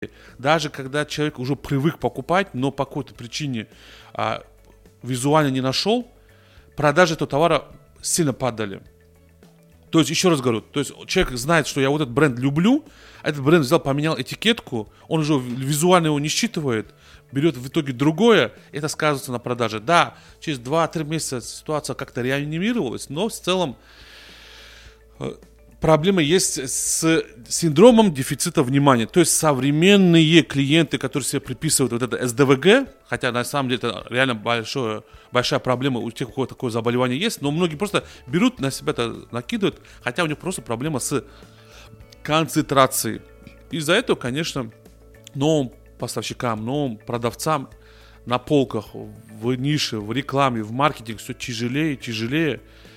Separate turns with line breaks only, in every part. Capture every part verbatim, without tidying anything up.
Даже когда человек уже привык покупать, но по какой-то причине а, визуально не нашел, продажи этого товара сильно падали. То есть, еще раз говорю, то есть человек знает, что я вот этот бренд люблю, этот бренд взял, поменял этикетку, он уже визуально его не считывает, берет в итоге другое, это сказывается на продаже. Да, через два-три месяца ситуация как-то реанимировалась, но в целом проблема есть с синдромом дефицита внимания. То есть современные клиенты, которые себе приписывают вот это эс дэ вэ гэ, хотя на самом деле это реально большое, большая проблема у тех, у кого такое заболевание есть, но многие просто берут на себя это, накидывают, хотя у них просто проблема с концентрацией. Из-за этого, конечно, новым поставщикам, новым продавцам на полках, в нише, в рекламе, в маркетинге все тяжелее и тяжелее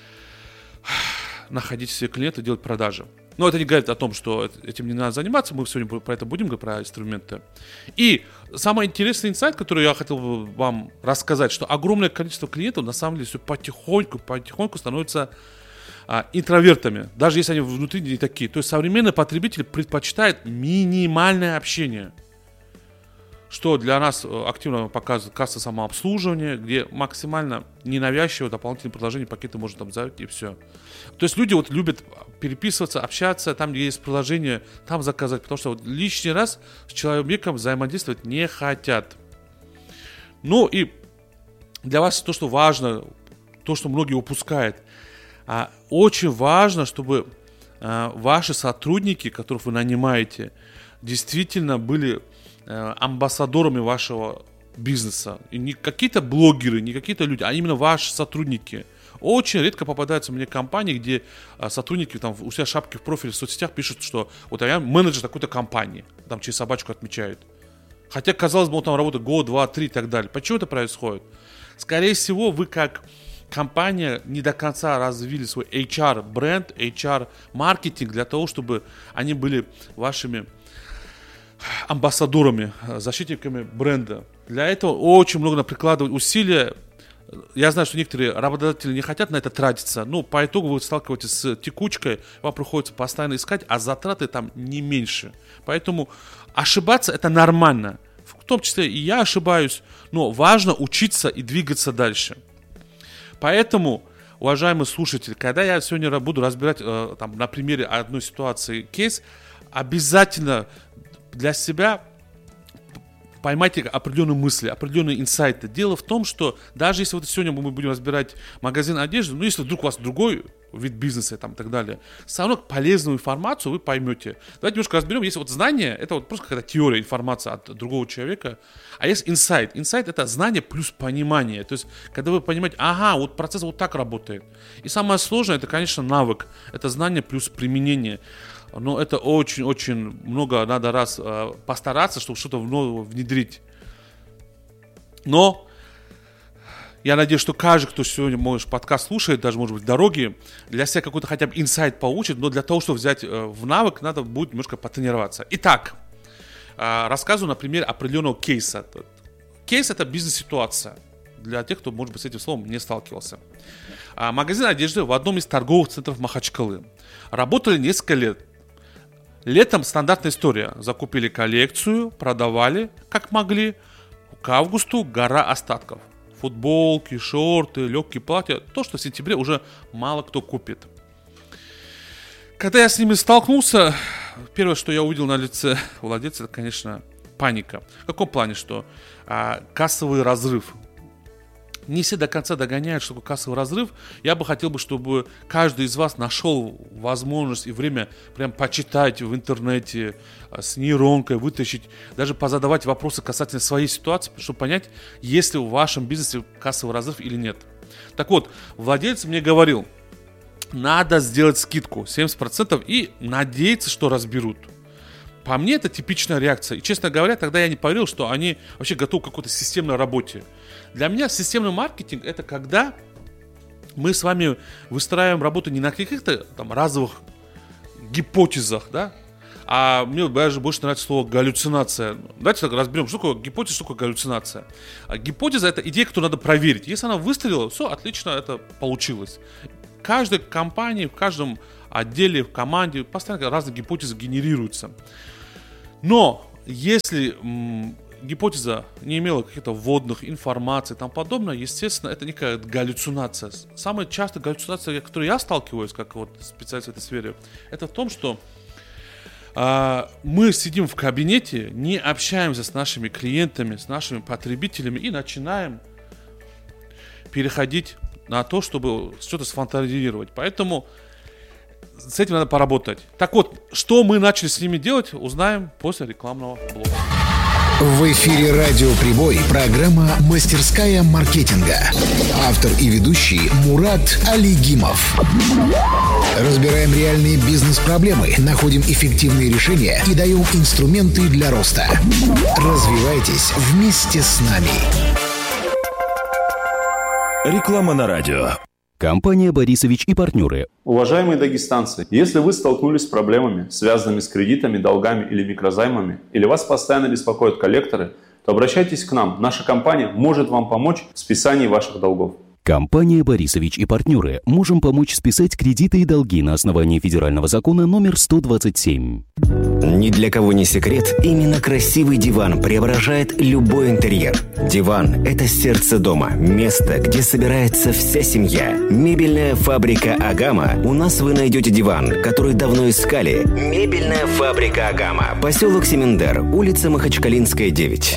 находить себе клиента, делать продажи. Но это не говорит о том, что этим не надо заниматься. Мы сегодня про это будем говорить, про инструменты. И самый интересный инсайт, который я хотел бы вам рассказать, что огромное количество клиентов на самом деле все потихоньку, потихоньку становятся а, интровертами, даже если они внутри не такие. То есть современный потребитель предпочитает минимальное общение, что для нас активно показывает касса самообслуживания, где максимально ненавязчиво дополнительные предложения, пакеты можно там взять и все. То есть люди вот любят переписываться, общаться, там, где есть приложение, там заказать, потому что вот лишний раз с человеком взаимодействовать не хотят. Ну и для вас то, что важно, то, что многие упускают, очень важно, чтобы ваши сотрудники, которых вы нанимаете, действительно были амбассадорами вашего бизнеса. И не какие-то блогеры, не какие-то люди, а именно ваши сотрудники. Очень редко попадаются мне компании, где сотрудники там у себя шапки в профиле в соцсетях пишут, что вот я менеджер такой-то компании, там через собачку отмечают. Хотя, казалось бы, он там работает год, два, три и так далее. Почему это происходит? Скорее всего, вы как компания не до конца развили свой эйч ар-бренд, эйч ар-маркетинг для того, чтобы они были вашими амбассадорами, защитниками бренда. Для этого очень много надо прикладывать усилия. Я знаю, что некоторые работодатели не хотят на это тратиться, но по итогу вы сталкиваетесь с текучкой, вам приходится постоянно искать, а затраты там не меньше. Поэтому ошибаться это нормально. В том числе и я ошибаюсь, но важно учиться и двигаться дальше. Поэтому, уважаемые слушатели, когда я сегодня буду разбирать э, там, на примере одной ситуации кейс, обязательно для себя поймайте определенные мысли, определенные инсайты. Дело в том, что даже если вот сегодня мы будем разбирать магазин одежды, ну если вдруг у вас другой вид бизнеса там, и так далее, все равно полезную информацию вы поймете. Давайте немножко разберем. Есть вот знание, это вот просто какая-то теория, информация от другого человека, а есть инсайт. Инсайт — это знание плюс понимание. То есть, когда вы понимаете, ага, вот процесс вот так работает. И самое сложное — это, конечно, навык. Это знание плюс применение. Но это очень-очень много надо раз э, постараться, чтобы что-то новое внедрить. Но я надеюсь, что каждый, кто сегодня может подкаст слушает, даже, может быть, в дороге, для себя какой-то хотя бы инсайт получит, но для того, чтобы взять э, в навык, надо будет немножко потренироваться. Итак, э, рассказываю на примере определенного кейса. Кейс — это бизнес-ситуация. Для тех, кто, может быть, с этим словом не сталкивался. А, магазин одежды в одном из торговых центров Махачкалы. Работали несколько лет. Летом стандартная история. Закупили коллекцию, продавали, как могли. К августу гора остатков. Футболки, шорты, легкие платья. То, что в сентябре уже мало кто купит. Когда я с ними столкнулся, первое, что я увидел на лице владельца, это, конечно, паника. В каком плане? Что а, кассовый разрыв. Не все до конца догоняют, что такое кассовый разрыв. Я бы хотел, чтобы каждый из вас нашел возможность и время прям почитать в интернете, с нейронкой вытащить, даже позадавать вопросы касательно своей ситуации, чтобы понять, есть ли в вашем бизнесе кассовый разрыв или нет. Так вот, владелец мне говорил, надо сделать скидку семьдесят процентов и надеяться, что разберут. По мне это типичная реакция. И, честно говоря, тогда я не поверил, что они вообще готовы к какой-то системной работе. Для меня системный маркетинг — это когда мы с вами выстраиваем работу не на каких-то там разовых гипотезах, да, а мне даже больше нравится слово галлюцинация. Давайте так разберем, что такое гипотеза, что такое галлюцинация. А гипотеза — это идея, которую надо проверить. Если она выстрелила, все, отлично, это получилось. В каждой компании, в каждом отделе, в команде постоянно разные гипотезы генерируются. Но если м, гипотеза не имела каких-то вводных информаций и тому подобное, естественно, это некая галлюцинация. Самая частая галлюцинация, с которой я сталкиваюсь, как вот специалист в этой сфере, это в том, что а, мы сидим в кабинете, не общаемся с нашими клиентами, с нашими потребителями и начинаем переходить на то, чтобы что-то сфантазировать. Поэтому с этим надо поработать. Так вот, что мы начали с ними делать, узнаем после рекламного блока.
В эфире «Радио Прибой» программа «Мастерская маркетинга». Автор и ведущий Мурат Алигимов. Разбираем реальные бизнес-проблемы, находим эффективные решения и даем инструменты для роста. Развивайтесь вместе с нами.
Реклама на радио.
Компания «Борисович и партнеры».
Уважаемые дагестанцы, если вы столкнулись с проблемами, связанными с кредитами, долгами или микрозаймами, или вас постоянно беспокоят коллекторы, то обращайтесь к нам. Наша компания может вам помочь в списании ваших долгов.
Компания «Борисович и партнеры». Можем помочь списать кредиты и долги на основании федерального закона номер сто двадцать семь.
Ни для кого не секрет, именно красивый диван преображает любой интерьер. Диван – это сердце дома, место, где собирается вся семья. Мебельная фабрика «Агама». У нас вы найдете диван, который давно искали. Мебельная фабрика «Агама». Поселок Семендер, улица Махачкалинская, девять.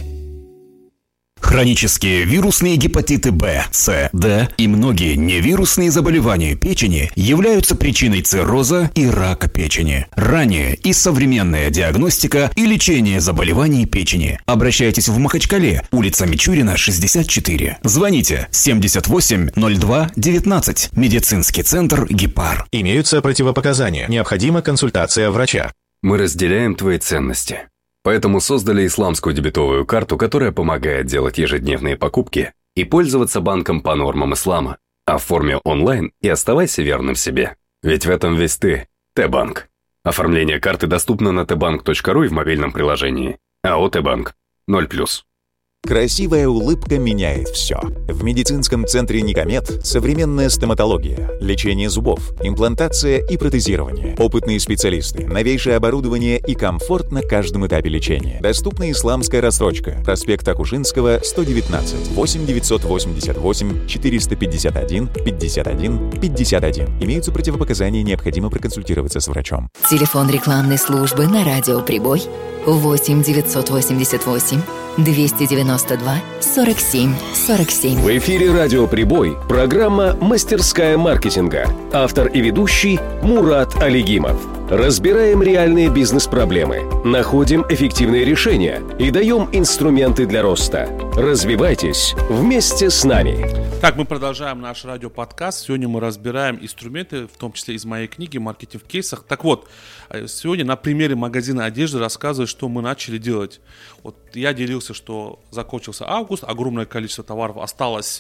Хронические вирусные гепатиты Б, С, Д и многие невирусные заболевания печени являются причиной цирроза и рака печени. Ранняя и современная диагностика и лечение заболеваний печени. Обращайтесь в Махачкале, улица Мичурина, шестьдесят четыре. Звоните семьдесят восемь ноль два девятнадцать. Медицинский центр «Гепар».
Имеются противопоказания. Необходима консультация врача.
Мы разделяем твои ценности. Поэтому создали исламскую дебетовую карту, которая помогает делать ежедневные покупки и пользоваться банком по нормам ислама. Оформи онлайн и оставайся верным себе. Ведь в этом весь ты. Т-банк. Оформление карты доступно на тэ банк точка ру и в мобильном приложении. АО «Т-банк». ноль плюс.
Красивая улыбка меняет все. В медицинском центре «Никомед» современная стоматология, лечение зубов, имплантация и протезирование. Опытные специалисты, новейшее оборудование и комфорт на каждом этапе лечения. Доступна исламская рассрочка. Проспект Акушинского, сто девятнадцать. восемь девятьсот восемьдесят восемь четыреста пятьдесят один пятьдесят один пятьдесят один. Имеются противопоказания, необходимо проконсультироваться с врачом.
Телефон рекламной службы на радио «Прибой» восемь девятьсот восемьдесят восемь двести девяносто два сорок семь сорок семь.
В эфире «Радио Прибой» программа «Мастерская маркетинга». Автор и ведущий Мурат Алигимов. Разбираем реальные бизнес-проблемы, находим эффективные решения и даем инструменты для роста. Развивайтесь вместе с нами.
Так, мы продолжаем наш радиоподкаст. Сегодня мы разбираем инструменты, в том числе из моей книги «Маркетинг в кейсах». Так вот, сегодня на примере магазина одежды рассказываю, что мы начали делать. Вот я делился, что закончился август, огромное количество товаров осталось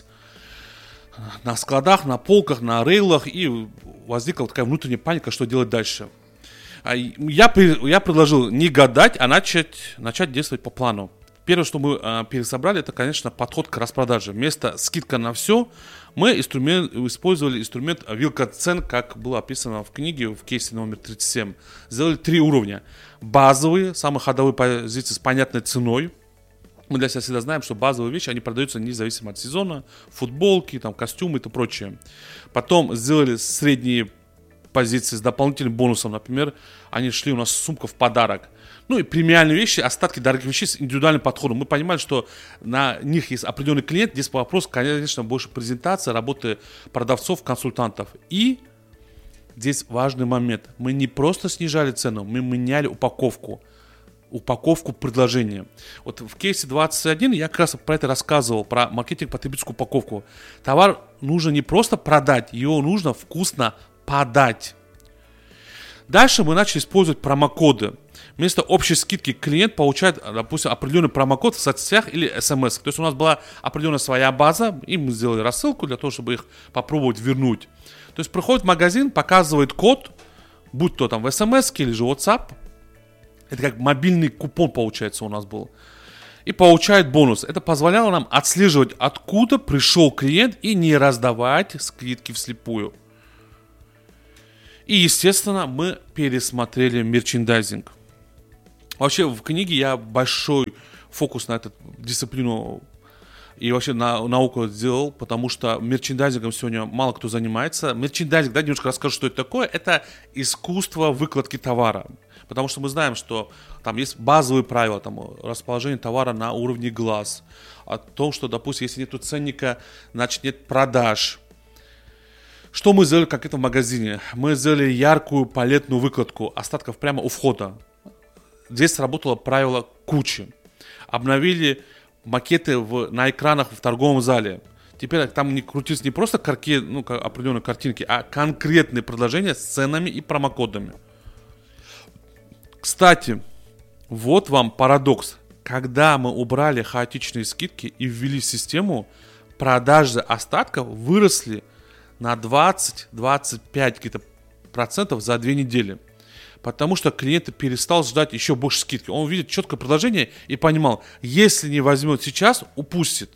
на складах, на полках, на рейлах, и возникла такая внутренняя паника, что делать дальше. Я, я предложил не гадать, а начать, начать действовать по плану. Первое, что мы э, пересобрали, это, конечно, подход к распродаже. Вместо скидка на все мы инструмент, использовали инструмент вилка цен, как было описано в книге в кейсе номер тридцать семь. Сделали три уровня. Базовые, самые ходовые позиции с понятной ценой. Мы для себя всегда знаем, что базовые вещи, они продаются независимо от сезона. Футболки, там, костюмы и прочее. Потом сделали средние позиции с дополнительным бонусом. Например, они шли у нас сумка в подарок. Ну и премиальные вещи, остатки дорогих вещей с индивидуальным подходом. Мы понимали, что на них есть определенный клиент. Здесь вопрос, конечно, больше презентации, работы продавцов, консультантов. И здесь важный момент. Мы не просто снижали цену, мы меняли упаковку. Упаковку предложения. Вот в кейсе двадцать один я как раз про это рассказывал, про маркетинг потребительскую упаковку. Товар нужно не просто продать, его нужно вкусно подать. Дальше мы начали использовать промокоды. Вместо общей скидки клиент получает, допустим, определенный промокод в соцсетях или эс эм эс. То есть у нас была определенная своя база, и мы сделали рассылку для того, чтобы их попробовать вернуть. То есть приходит в магазин, показывает код, будь то там в эс эм эс или же WhatsApp. Это как мобильный купон, получается, у нас был. И получает бонус. Это позволяло нам отслеживать, откуда пришел клиент, и не раздавать скидки вслепую. И, естественно, мы пересмотрели мерчендайзинг. Вообще в книге я большой фокус на эту дисциплину и вообще на науку сделал, потому что мерчендайзингом сегодня мало кто занимается. Мерчендайзинг, да, немножко расскажу, что это такое. Это искусство выкладки товара. Потому что мы знаем, что там есть базовые правила, там, расположение товара на уровне глаз, о том, что, допустим, если нет ценника, значит нет продаж. Что мы сделали, как это в магазине? Мы сделали яркую палетную выкладку остатков прямо у входа. Здесь сработало правило кучи. Обновили макеты в, на экранах в торговом зале. Теперь там не крутились не просто карки, ну, определенные картинки, а конкретные предложения с ценами и промокодами. Кстати, вот вам парадокс. Когда мы убрали хаотичные скидки и ввели в систему, продажи остатков выросли на двадцать-двадцать пять процентов за две недели. Потому что клиент перестал ждать еще больше скидки. Он видит четкое предложение и понимал, если не возьмет сейчас, упустит.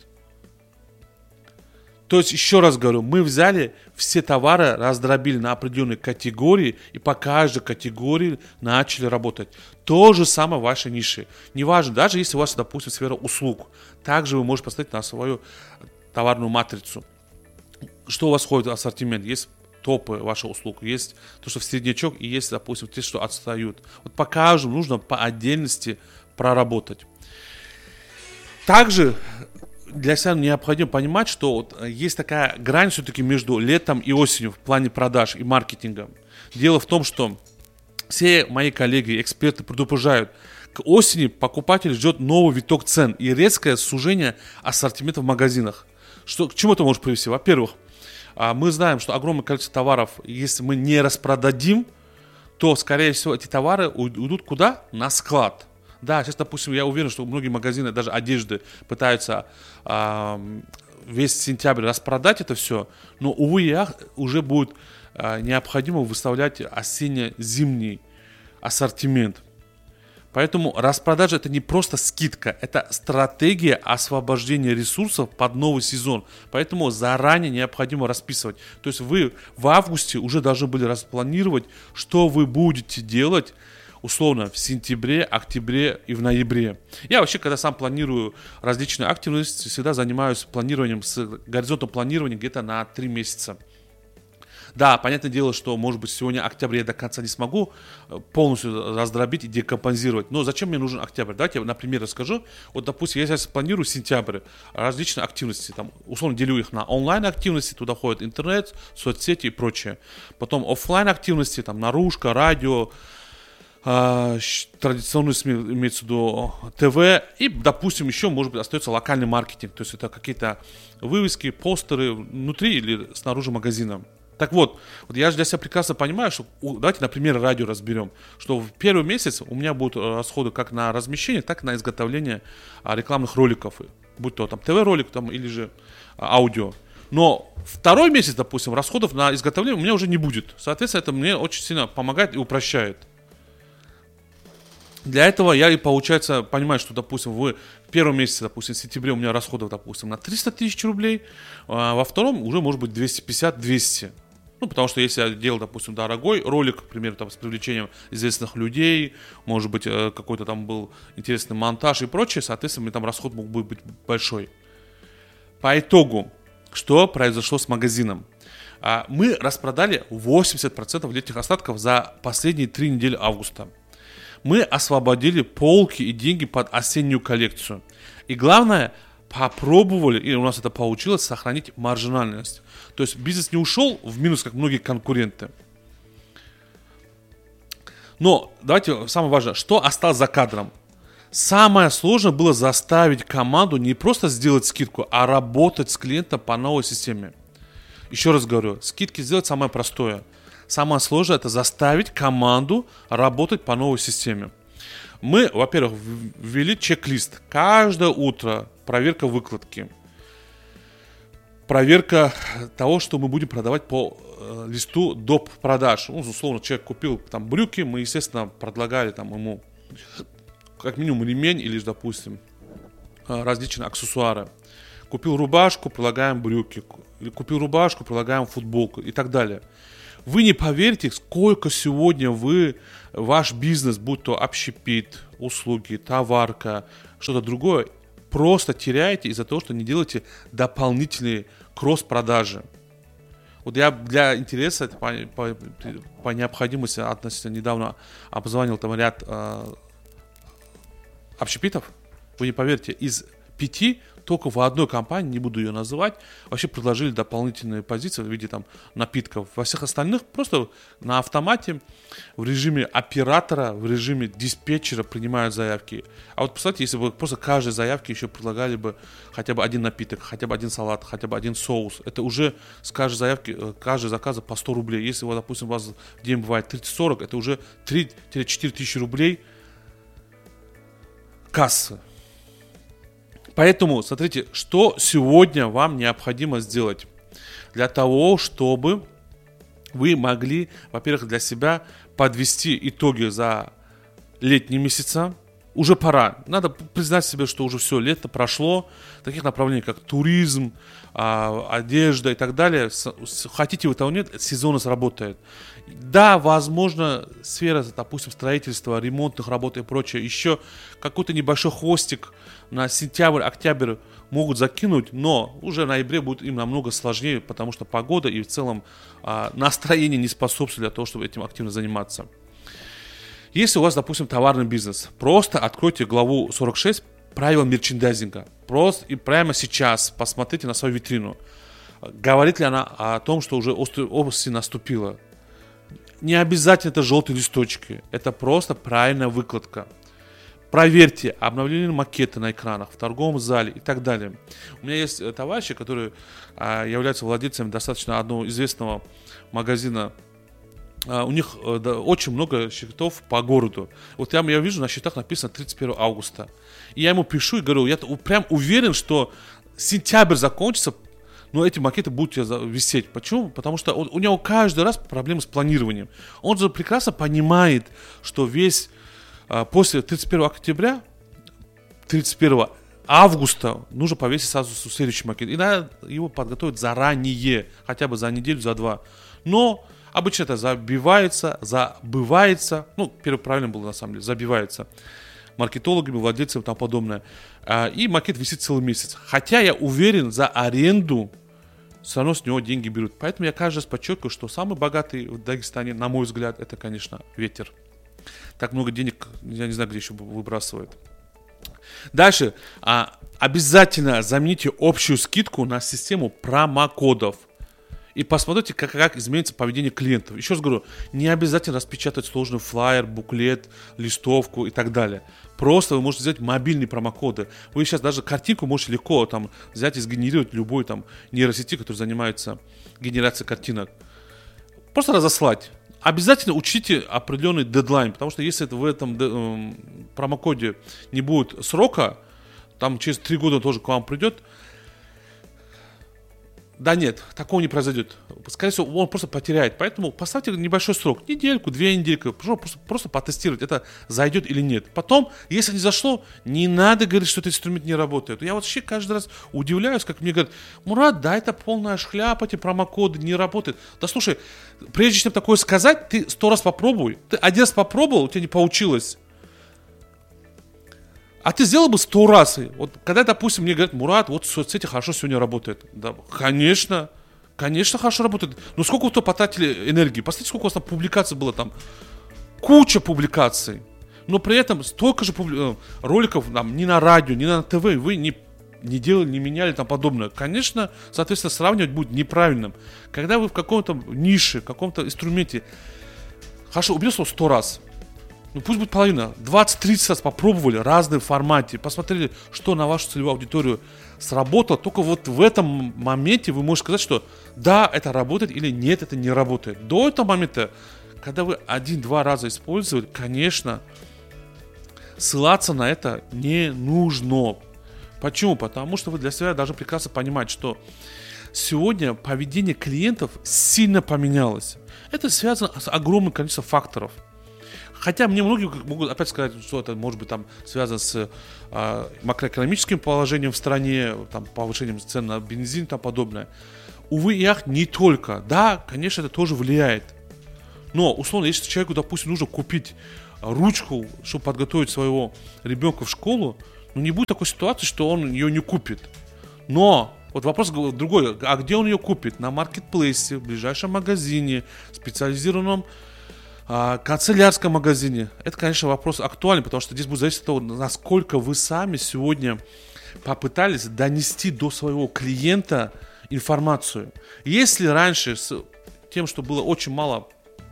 То есть, еще раз говорю, мы взяли все товары, раздробили на определенные категории и по каждой категории начали работать. То же самое в вашей нише. Неважно, даже если у вас, допустим, сфера услуг, также вы можете поставить на свою товарную матрицу. Что у вас входит в ассортимент? Есть топы ваших услуг, есть то, что в среднячок, и есть, допустим, те, что отстают. Вот по каждому нужно по отдельности проработать. Также для себя необходимо понимать, что вот есть такая грань все-таки между летом и осенью в плане продаж и маркетинга. Дело в том, что все мои коллеги, эксперты предупреждают, к осени покупатель ждет новый виток цен и резкое сужение ассортимента в магазинах. Что, к чему это может привести? Во-первых, мы знаем, что огромное количество товаров, если мы не распродадим, то, скорее всего, эти товары уйдут куда? На склад. Да, сейчас, допустим, я уверен, что многие магазины, даже одежды, пытаются э, весь сентябрь распродать это все, но, увы, и ах, уже будет э, необходимо выставлять осенне-зимний ассортимент. Поэтому распродажа — это не просто скидка, это стратегия освобождения ресурсов под новый сезон. Поэтому заранее необходимо расписывать. То есть вы в августе уже должны были распланировать, что вы будете делать, условно, в сентябре, октябре и в ноябре. Я вообще, когда сам планирую различные активности, всегда занимаюсь планированием, с горизонтом планирования где-то на три месяца. Да, понятное дело, что, может быть, сегодня октябрь я до конца не смогу полностью раздробить и декомпозировать. Но зачем мне нужен октябрь? Давайте я, например, расскажу. Вот, допустим, я сейчас планирую сентябрь, различные активности. Там, условно, делю их на онлайн-активности, туда ходит интернет, соцсети и прочее. Потом офлайн активности, там, наружка, радио, э, традиционные СМИ, имеется в виду ТВ. И, допустим, еще, может быть, остается локальный маркетинг. То есть это какие-то вывески, постеры внутри или снаружи магазина. Так вот, вот я же для себя прекрасно понимаю, что давайте, например, радио разберем, что в первый месяц у меня будут расходы как на размещение, так и на изготовление а, рекламных роликов, будь то там ТВ-ролик там, или же а, аудио. Но второй месяц, допустим, расходов на изготовление у меня уже не будет. Соответственно, это мне очень сильно помогает и упрощает. Для этого я и, получается, понимаю, что, допустим, в первом месяце, допустим, в сентябре у меня расходов, допустим, на триста тысяч рублей, а во втором уже может быть двести пятьдесят - двести. Ну, потому что если я делал, допустим, дорогой ролик, к примеру, там, с привлечением известных людей, может быть, какой-то там был интересный монтаж и прочее, соответственно, мне там расход мог бы быть большой. По итогу, что произошло с магазином? Мы распродали восемьдесят процентов летних остатков за последние три недели августа. Мы освободили полки и деньги под осеннюю коллекцию. И главное, попробовали, и у нас это получилось, сохранить маржинальность. То есть бизнес не ушел в минус, как многие конкуренты. Но давайте, самое важное, что осталось за кадром. Самое сложное было заставить команду не просто сделать скидку, а работать с клиентом по новой системе. Еще раз говорю, скидки сделать самое простое. Самое сложное — это заставить команду работать по новой системе. Мы, во-первых, ввели чек-лист. Каждое утро проверка выкладки. Проверка того, что мы будем продавать по э, листу доп. Продаж. Ну, условно, человек купил там брюки, мы, естественно, предлагали там ему как минимум ремень или, допустим, различные аксессуары. Купил рубашку, предлагаем брюки. Купил рубашку, предлагаем футболку и так далее. Вы не поверите, сколько сегодня вы, ваш бизнес, будь то общепит, услуги, товарка, что-то другое, просто теряете из-за того, что не делаете дополнительные кросс-продажи. Вот я для интереса, по, по, по необходимости относительно недавно обзвонил там ряд э, общепитов. Вы не поверите, из пяти только в одной компании, не буду ее называть, вообще предложили дополнительные позиции в виде там напитков. Во всех остальных просто на автомате, в режиме оператора, в режиме диспетчера принимают заявки. А вот представьте, если бы просто каждой заявке еще предлагали бы хотя бы один напиток, хотя бы один салат, хотя бы один соус. Это уже с каждой заявки, каждый заказ по сто рублей. Если, вот, допустим, у вас в день бывает тридцать-сорок, это уже три-четыре тысячи рублей касса. Поэтому, смотрите, что сегодня вам необходимо сделать для того, чтобы вы могли, во-первых, для себя подвести итоги за летние месяца. Уже пора. Надо признать себе, что уже все, лето прошло. Таких направлений, как туризм, одежда и так далее. Хотите вы того нет, сезон сработает. Да, возможно, сфера, допустим, строительства, ремонтных работ и прочее, еще какой-то небольшой хвостик на сентябрь, октябрь могут закинуть, но уже в ноябре будет им намного сложнее, потому что погода и в целом а, настроение не способствует для того, чтобы этим активно заниматься. Если у вас, допустим, товарный бизнес, просто откройте главу сорок шесть правил мерчендайзинга. Просто и прямо сейчас посмотрите на свою витрину. Говорит ли она о том, что уже осень наступила? Не обязательно это желтые листочки. Это просто правильная выкладка. Проверьте обновление макета на экранах, в торговом зале и так далее. У меня есть товарищи, которые а, являются владельцами достаточно одного известного магазина. А, у них а, да, очень много счетов по городу. Вот я, я вижу, на счетах написано тридцать первого августа. И я ему пишу и говорю, я прям уверен, что сентябрь закончится, но эти макеты будут висеть. Почему? Потому что он, у него каждый раз проблемы с планированием. Он же прекрасно понимает, что весь после тридцать первого октября, тридцать первого августа нужно повесить сразу следующий макет. И надо его подготовить заранее, хотя бы за неделю, за два. Но обычно это забивается, забывается. Ну, первое правильно было на самом деле, забивается маркетологами, владельцами и тому подобное. И макет висит целый месяц. Хотя я уверен, за аренду все равно с него деньги берут. Поэтому я каждый раз подчеркиваю, что самый богатый в Дагестане, на мой взгляд, это, конечно, ветер. Так много денег, я не знаю, где еще выбрасывают. Дальше. А, обязательно замените общую скидку на систему промокодов. И посмотрите, как, как изменится поведение клиентов. Еще раз говорю, не обязательно распечатать сложный флаер, буклет, листовку и так далее. Просто вы можете взять мобильные промокоды. Вы сейчас даже картинку можете легко там, взять и сгенерировать любой там нейросети, который занимается генерацией картинок. Просто разослать. Обязательно учтите определенный дедлайн, потому что если в этом э, промокоде не будет срока, там через три года тоже к вам придет. Да нет, такого не произойдет. Скорее всего, он просто потеряет. Поэтому поставьте небольшой срок. Недельку, две недельки. Просто, просто потестировать, это зайдет или нет. Потом, если не зашло, не надо говорить, что этот инструмент не работает. Я вообще каждый раз удивляюсь, как мне говорят: Мурат, да это полная шляпа, эти промокоды не работают. Да слушай, прежде чем такое сказать, ты сто раз попробуй. Ты один раз попробовал, у тебя не получилось. А ты сделал бы сто раз. Вот когда, допустим, мне говорят: Мурат, вот соцсети хорошо сегодня работают. Да, конечно, конечно хорошо работает. Но сколько вы то потратили энергии? Посмотрите, сколько у вас там публикаций было там. Куча публикаций. Но при этом столько же публи... роликов там, ни на радио, ни на ТВ вы не, не делали, не меняли и тому подобное. Конечно, соответственно, сравнивать будет неправильным. Когда вы в каком-то нише, в каком-то инструменте, хорошо, убил слово сто раз. Ну пусть будет половина, двадцать-тридцать раз попробовали разные форматы, посмотрели, что на вашу целевую аудиторию сработало. Только вот в этом моменте вы можете сказать, что да, это работает или нет, это не работает. До этого момента, когда вы один-два раза использовали, конечно, ссылаться на это не нужно. Почему? Потому что вы для себя должны прекрасно понимать, что сегодня поведение клиентов сильно поменялось. Это связано с огромным количеством факторов. Хотя мне многие могут опять сказать, что это может быть там связано с э, макроэкономическим положением в стране, там, повышением цен на бензин и тому подобное. увы и ах, не только. Да, конечно, это тоже влияет. Но, условно, если человеку, допустим, нужно купить ручку, чтобы подготовить своего ребенка в школу, ну, не будет такой ситуации, что он ее не купит. Но, вот вопрос другой, а где он ее купит? На маркетплейсе, в ближайшем магазине, специализированном а, канцелярском магазине. Это, конечно, вопрос актуальный, потому что здесь будет зависеть от того, насколько вы сами сегодня попытались донести до своего клиента информацию. Если раньше с тем, что было очень мало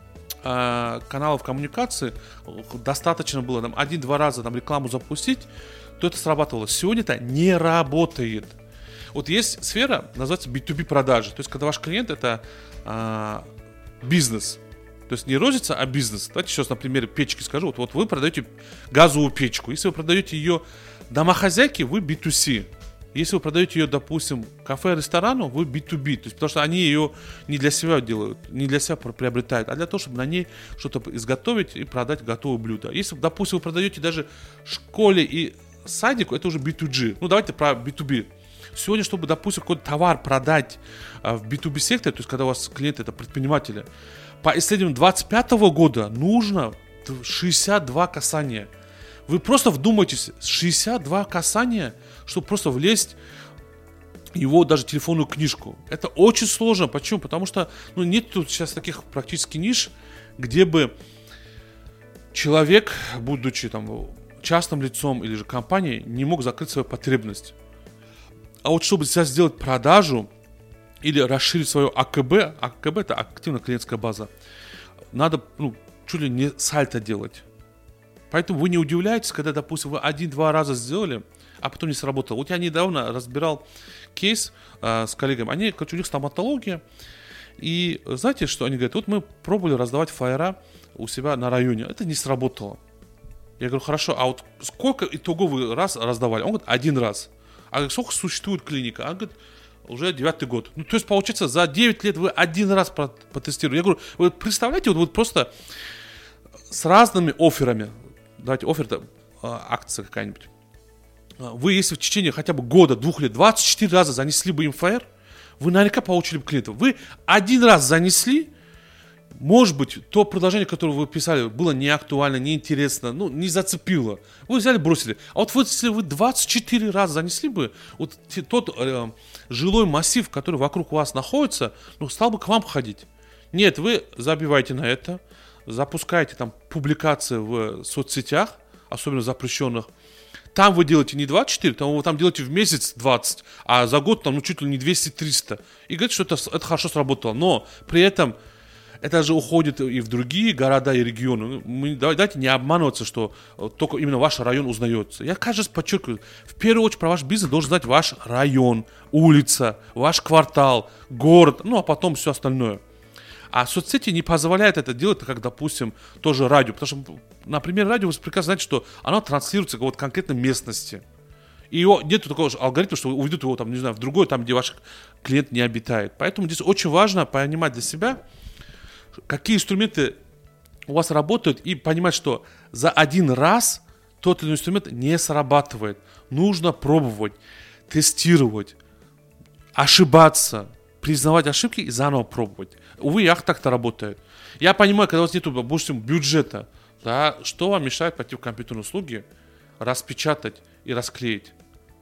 э, каналов коммуникации, достаточно было там один-два раза там рекламу запустить, то это срабатывало. Сегодня это не работает. Вот есть сфера, называется би ту би продажи. То есть, когда ваш клиент это э, бизнес. То есть не розница, а бизнес. Давайте сейчас на примере печки скажу. Вот, вот вы продаете газовую печку. Если вы продаете ее домохозяйке, вы би ту си. Если вы продаете ее, допустим, кафе-ресторану, вы би ту би. То есть, потому что они ее не для себя делают, не для себя приобретают, а для того, чтобы на ней что-то изготовить и продать готовое блюдо. Если, допустим, вы продаете даже школе и садику, это уже би ту джи. Ну, давайте про би ту би. Сегодня, чтобы, допустим, какой-то товар продать а, в би ту би секторе, то есть, когда у вас клиенты это предприниматели, по исследованиям двадцать пятого года нужно шестьдесят два касания. Вы просто вдумайтесь, шестьдесят два касания, чтобы просто влезть в его даже телефонную книжку. Это очень сложно. Почему? Потому что ну, нет тут сейчас таких практически ниш, где бы человек, будучи там частным лицом или же компанией, не мог закрыть свою потребность. А вот чтобы сейчас сделать продажу или расширить свое а ка бэ, а ка бэ это активная клиентская база, надо ну, чуть ли не сальто делать. Поэтому вы не удивляетесь, когда, допустим, вы один-два раза сделали, а потом не сработало. Вот я недавно разбирал кейс э, с коллегами. Они, короче, у них стоматология. И знаете, что они говорят? Вот мы пробовали раздавать флаера у себя на районе. Это не сработало. Я говорю, хорошо, а вот сколько итого вы раз раздавали? Он говорит, один раз. А говорит, сколько существует клиника? Он говорит, уже девятый год. Ну, то есть, получается, за девять лет вы один раз потестировали. Я говорю, вы представляете, вот, вот просто с разными офферами. Давайте, оффер это акция какая-нибудь. Вы, если в течение хотя бы года, двух лет, двадцать четыре раза занесли бы им флаер, вы наверняка получили бы клиентов. Вы один раз занесли, может быть, то предложение, которое вы писали, было не актуально, не интересно, ну, не зацепило. Вы взяли, бросили. А вот, вот если вы двадцать четыре раза занесли бы, вот тот э, жилой массив, который вокруг вас находится, ну, стал бы к вам ходить. Нет, вы забиваете на это, запускаете там публикации в соцсетях, особенно запрещенных. Там вы делаете не двадцать четыре, там вы там делаете в месяц двадцать, а за год там ну, чуть ли не двести-триста. И говорите, что это, это хорошо сработало. Но при этом это же уходит и в другие города и регионы. Мы, давайте не обманываться, что только именно ваш район узнается. Я каждый раз подчеркиваю, в первую очередь про ваш бизнес должен знать ваш район, улица, ваш квартал, город, ну а потом все остальное. А соцсети не позволяют это делать, как, допустим, тоже радио. Потому что, например, радио, вы прекрасно знаете, что оно транслируется в вот конкретной местности. И его, нет такого же алгоритма, что уведут его там, не знаю, в другой, там, где ваш клиент не обитает. Поэтому здесь очень важно понимать для себя, какие инструменты у вас работают, и понимать, что за один раз тот или иной инструмент не срабатывает. Нужно пробовать, тестировать, ошибаться, признавать ошибки и заново пробовать. Увы, ах, так-то работает. Я понимаю, когда у вас нет, допустим, бюджета, да, что вам мешает пойти в компьютерные услуги, распечатать и расклеить.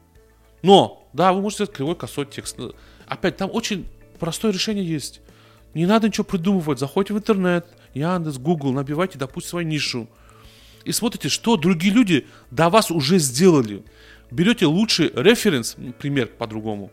Но, да, вы можете сделать кривой косой текст. Опять, там очень простое решение есть. Не надо ничего придумывать. Заходите в интернет, Яндекс, Google, набивайте, допустим, свою нишу. И смотрите, что другие люди до вас уже сделали. Берете лучший референс, пример по-другому,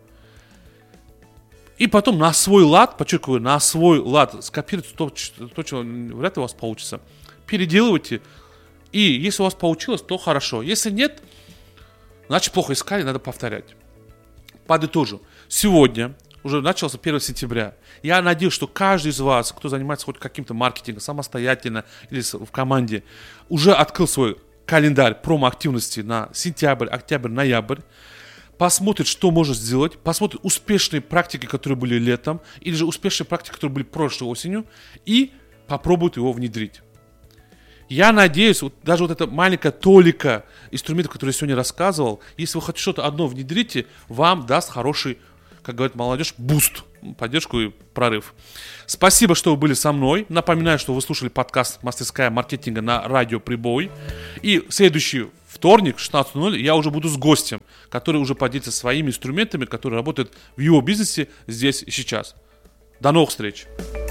и потом на свой лад, подчеркиваю, на свой лад скопируйте то, то, что вряд ли у вас получится. Переделывайте. И если у вас получилось, то хорошо. Если нет, значит плохо искали, надо повторять. Подытожу. Сегодня, уже начался первого сентября, я надеюсь, что каждый из вас, кто занимается хоть каким-то маркетингом, самостоятельно или в команде, уже открыл свой календарь промо-активности на сентябрь, октябрь, ноябрь. Посмотрит, что можно сделать, посмотрит успешные практики, которые были летом, или же успешные практики, которые были прошлой осенью, и попробует его внедрить. Я надеюсь, вот даже вот эта маленькая толика инструментов, которые я сегодня рассказывал, если вы хоть что-то одно внедрите, вам даст хороший как говорит молодежь, буст, поддержку и прорыв. Спасибо, что вы были со мной. Напоминаю, что вы слушали подкаст «Мастерская маркетинга» на радио «Прибой». И следующий вторник, шестнадцать ноль ноль, я уже буду с гостем, который уже поделится своими инструментами, которые работают в его бизнесе здесь и сейчас. До новых встреч!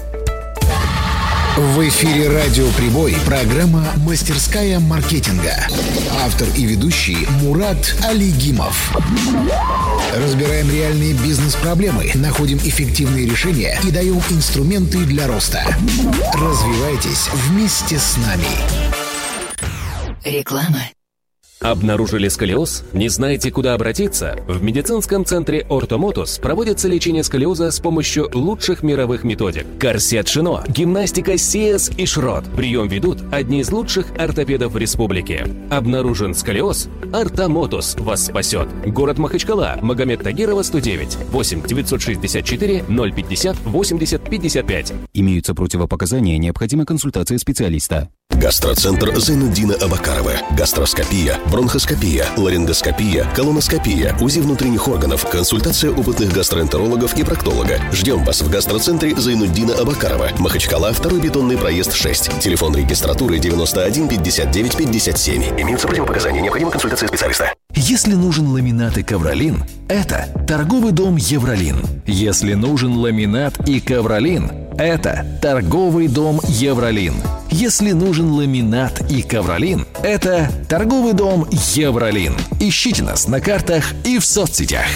В эфире радио «Прибой» программа «Мастерская маркетинга». Автор и ведущий Мурат Алигимов. Разбираем реальные бизнес-проблемы, находим эффективные решения и даем инструменты для роста. Развивайтесь вместе с нами.
Реклама.
Обнаружили сколиоз? Не знаете, куда обратиться? В медицинском центре Ортомотус проводится лечение сколиоза с помощью лучших мировых методик. Корсет Шино, гимнастика Сиэс и Шрот. Прием ведут одни из лучших ортопедов в республике. Обнаружен сколиоз? Ортомотус вас спасет. Город Махачкала, Магомед Тагирова, сто девять, восемь девятьсот шестьдесят четыре ноль пятьдесят восемьдесят пятьдесят пять.
Имеются противопоказания, необходима консультация специалиста.
Гастроцентр Зайнуддина Абакарова. Гастроскопия, бронхоскопия, ларингоскопия, колоноскопия, УЗИ внутренних органов, консультация опытных гастроэнтерологов и проктолога. Ждем вас в гастроцентре Зайнуддина Абакарова. Махачкала, второй бетонный проезд шесть. Телефон регистратуры девяносто один пятьдесят девять пятьдесят семь. Имеются противопоказания, необходима консультация специалиста.
Если нужен ламинат и ковролин, это торговый дом Евролин. Если нужен ламинат и ковролин, это торговый дом Евролин. Если нужен ламинат и ковролин, это торговый дом Евролин. Ищите нас на картах и в соцсетях.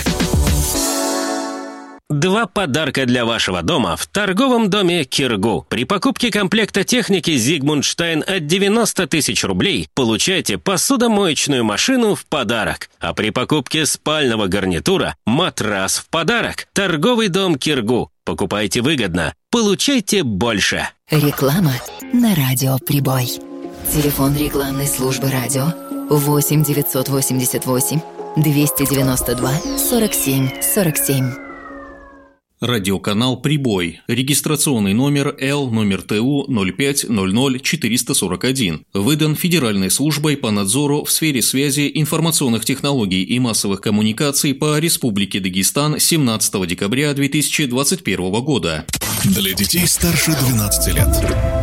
Два подарка для вашего дома в торговом доме «Киргу». При покупке комплекта техники «Зигмундштайн» от девяносто тысяч рублей получайте посудомоечную машину в подарок. А при покупке спального гарнитура – матрас в подарок. Торговый дом «Киргу». Покупайте выгодно, получайте больше.
Реклама на радио «Прибой». Телефон рекламной службы радио восемь девятьсот восемьдесят восемь двести девяносто два сорок семь сорок семь.
Радиоканал «Прибой». Регистрационный номер Л, номер ТУ ноль пять ноль ноль четыреста сорок один. Выдан Федеральной службой по надзору в сфере связи, информационных технологий и массовых коммуникаций по Республике Дагестан семнадцатого декабря две тысячи двадцать первого года.
Для детей старше двенадцати лет.